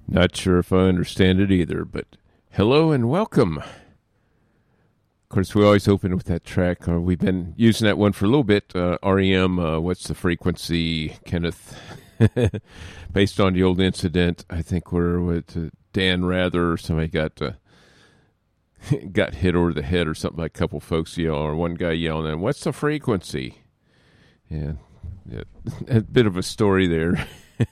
Not sure if I understand it either, but hello and welcome. Of course, we always open with that track. We've been using that one for a little bit. REM, What's the Frequency, Kenneth? Based on the old incident, I think we're with Dan Rather or somebody got hit over the head or something, like a couple folks yelling, or one guy yelling, what's the frequency? Yeah, a bit of a story there.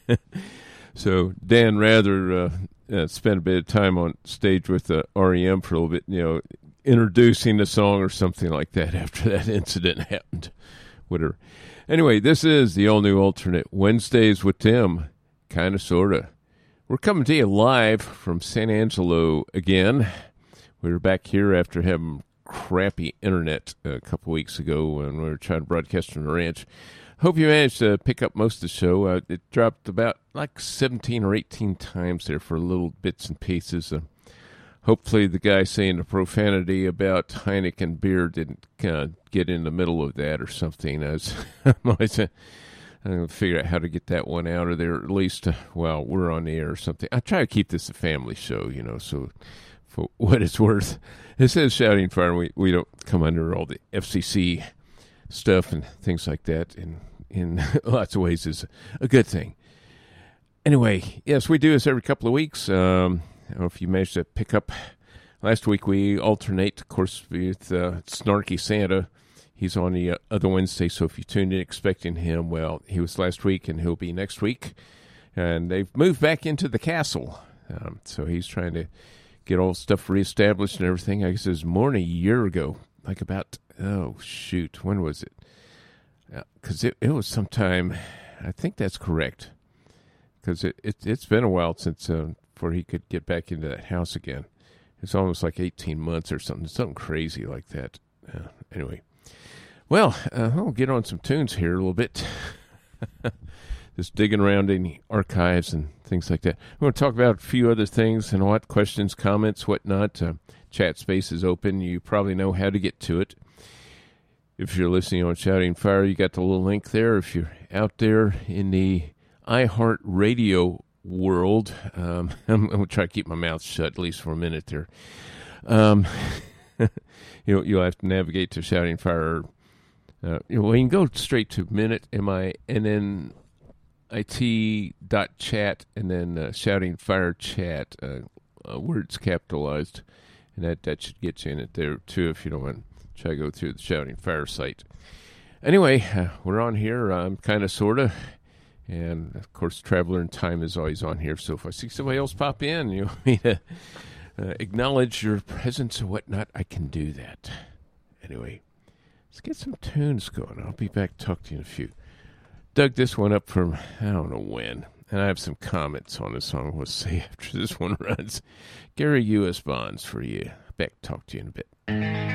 So Dan Rather spent a bit of time on stage with REM for a little bit, introducing the song or something like that after that incident happened. Whatever. Anyway, this is the all-new alternate Wednesdays with Tim, kind of, sort of. We're coming to you live from San Angelo again. We were back here after having crappy internet a couple weeks ago when we were trying to broadcast from the ranch. Hope you managed to pick up most of the show. It dropped about like 17 or 18 times there for little bits and pieces. Hopefully the guy saying the profanity about Heineken beer didn't get in the middle of that or something. I'm going to figure out how to get that one out of there, at least while we're on the air or something. I try to keep this a family show, so for what it's worth. It says Shouting Fire. We don't come under all the FCC stuff and things like that, and in lots of ways is a good thing. Anyway, yes, we do this every couple of weeks. I don't know if you managed to pick up. Last week we alternate, of course, with Snarky Santa. He's on the other Wednesday, so if you tuned in expecting him, well, he was last week and he'll be next week. And they've moved back into the castle, so he's trying to get all stuff reestablished and everything. I guess it was more than a year ago, like about, when was it? Because it was sometime, I think that's correct, because it's been a while since before he could get back into that house again. It's almost like 18 months or something crazy like that. Anyway, well, I'll get on some tunes here a little bit. Just digging around in the archives and things like that. We're going to talk about a few other things and what, questions, comments, whatnot. Chat space is open. You probably know how to get to it. If you're listening on Shouting Fire, you got the little link there. If you're out there in the iHeartRadio world, I'm going to try to keep my mouth shut at least for a minute there. You'll have to navigate to Shouting Fire. You can go straight to minute.chat and then Shouting Fire chat, words capitalized, and that should get you in it there too if you don't want to try to go through the Shouting Fire site. Anyway, we're on here. I'm kind of, sort of. And, of course, Traveler in Time is always on here. So if I see somebody else pop in, you want me to acknowledge your presence or whatnot, I can do that. Anyway, let's get some tunes going. I'll be back to talk to you in a few. Dug this one up from, I don't know when. And I have some comments on this song. We'll see after this one runs. Gary U.S. Bonds for you. Back to talk to you in a bit.